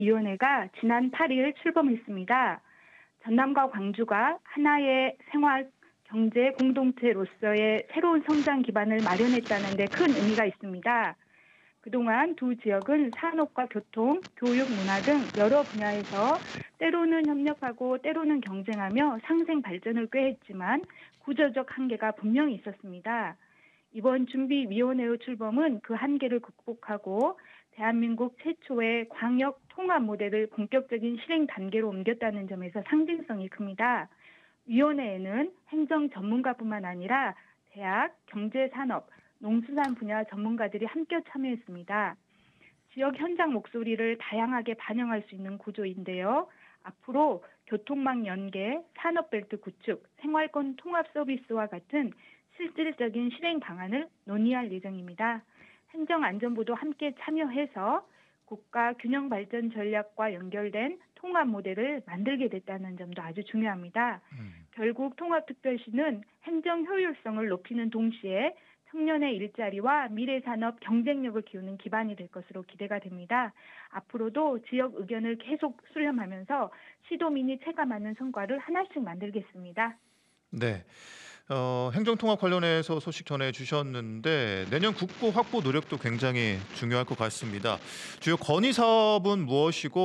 위원회가 지난 8일 출범했습니다. 전남과 광주가 하나의 생활 경제 공동체로서의 새로운 성장 기반을 마련했다는 데 큰 의미가 있습니다. 그동안 두 지역은 산업과 교통, 교육, 문화 등 여러 분야에서 때로는 협력하고 때로는 경쟁하며 상생 발전을 꾀했지만 구조적 한계가 분명히 있었습니다. 이번 준비위원회의 출범은 그 한계를 극복하고 대한민국 최초의 광역 통합 모델을 본격적인 실행 단계로 옮겼다는 점에서 상징성이 큽니다. 위원회에는 행정 전문가뿐만 아니라 대학, 경제산업, 농수산 분야 전문가들이 함께 참여했습니다. 지역 현장 목소리를 다양하게 반영할 수 있는 구조인데요. 앞으로 교통망 연계, 산업벨트 구축, 생활권 통합 서비스와 같은 실질적인 실행 방안을 논의할 예정입니다. 행정안전부도 함께 참여해서 국가 균형 발전 전략과 연결된 통합 모델을 만들게 됐다는 점도 아주 중요합니다. 결국 통합특별시는 행정 효율성을 높이는 동시에 청년의 일자리와 미래 산업 경쟁력을 키우는 기반이 될 것으로 기대가 됩니다. 앞으로도 지역 의견을 계속 수렴하면서 시도민이 체감하는 성과를 하나씩 만들겠습니다. 네. 행정통합 관련해서 소식 전해 주셨는데 내년 국고 확보 노력도 굉장히 중요할 것 같습니다. 주요 건의 사업은 무엇이고